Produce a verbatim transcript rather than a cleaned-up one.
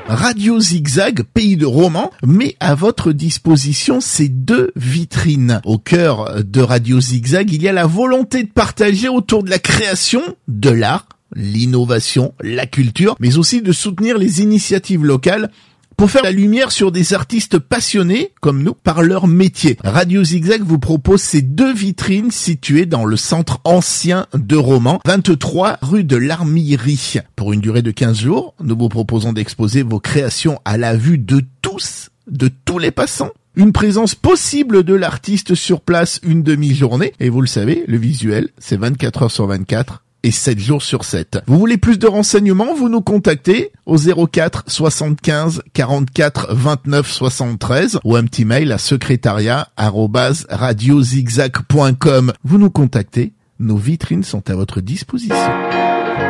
Radio Zigzag, pays de romans, met à votre disposition ces deux vitrines. Au cœur de Radio Zigzag, il y a la volonté de partager autour de la création, de l'art, l'innovation, la culture, mais aussi de soutenir les initiatives locales pour faire la lumière sur des artistes passionnés, comme nous, par leur métier. Radio Zigzag vous propose ces deux vitrines situées dans le centre ancien de Romans, vingt-trois rue de l'Armillerie. Pour une durée de quinze jours, nous vous proposons d'exposer vos créations à la vue de tous, de tous les passants. Une présence possible de l'artiste sur place une demi-journée. Et vous le savez, le visuel, c'est vingt-quatre heures sur vingt-quatre. Et sept jours sur sept. Vous voulez plus de renseignements, vous nous contactez au zéro quatre soixante-quinze quarante-quatre vingt-neuf soixante-treize ou un petit mail à secrétariat arobase radio zigzag point com. Vous nous contactez, nos vitrines sont à votre disposition.